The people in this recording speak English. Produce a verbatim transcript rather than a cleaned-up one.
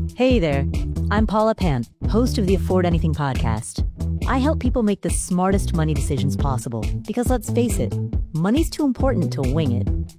Hey there, I'm Paula Pant, host of the Afford Anything podcast. I help people make the smartest money decisions possible because let's face it, money's too important to wing it.